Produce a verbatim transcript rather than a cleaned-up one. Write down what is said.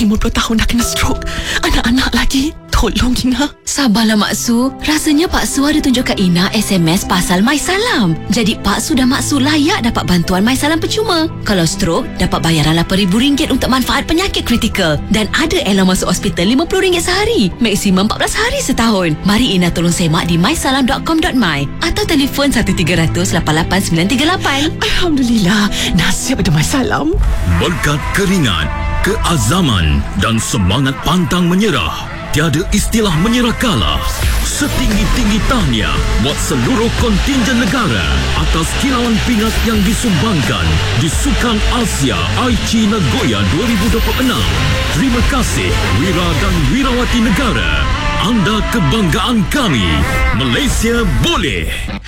lima puluh tahun dah kena stroke. Anak-anak lagi. Tolong Ina. Sabarlah Mak Su. Rasanya Pak Su ada tunjuk kat Ina S M S pasal MySalam. Jadi Pak Su dan Mak Su layak dapat bantuan MySalam percuma. Kalau stroke, dapat bayaran lapan ribu ringgit untuk manfaat penyakit kritikal. Dan ada elang masuk hospital lima puluh ringgit sehari. Maksimum empat belas hari setahun. Mari Ina tolong semak di my salam dot com dot my atau telefon satu tiga kosong kosong lapan lapan sembilan tiga lapan. Alhamdulillah, nasib ada MySalam. Berkat keringat, keazaman dan semangat pantang menyerah, tiada istilah menyerah kalah. Setinggi-tinggi tahniah buat seluruh kontingen negara atas kilauan pingat yang disumbangkan di Sukan Asia Aichi Nagoya dua ribu dua puluh enam. Terima kasih Wira dan Wirawati negara. Anda kebanggaan kami. Malaysia boleh.